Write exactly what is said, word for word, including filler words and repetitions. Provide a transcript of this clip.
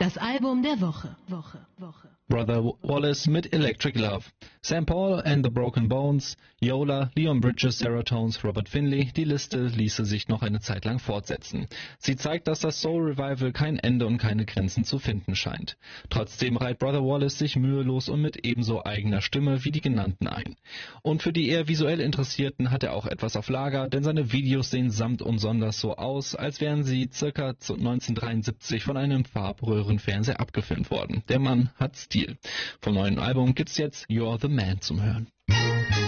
Das Album der Woche. Woche, Woche. Brother Wallace mit Electric Love. Saint Paul and the Broken Bones, Yola, Leon Bridges, Sarah Tones, Robert Finley, die Liste ließe sich noch eine Zeit lang fortsetzen. Sie zeigt, dass das Soul Revival kein Ende und keine Grenzen zu finden scheint. Trotzdem reiht Brother Wallace sich mühelos und mit ebenso eigener Stimme wie die genannten ein. Und für die eher visuell Interessierten hat er auch etwas auf Lager, denn seine Videos sehen samt und sonders so aus, als wären sie circa neunzehnhundertdreiundsiebzig von einem Farbröhrenfernseher abgefilmt worden. Der Mann hat Stil. Vom neuen Album gibt's jetzt You're the Man zum Hören.